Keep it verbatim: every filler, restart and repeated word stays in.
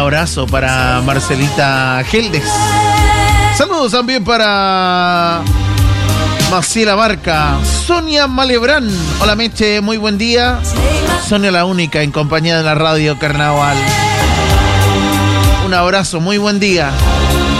abrazo para Marcelita Geldes. Saludos también para Maciela Barca, Sonia Malebrán. Hola Meche, muy buen día. Sonia la única en compañía de la radio Carnaval. Un abrazo, muy buen día.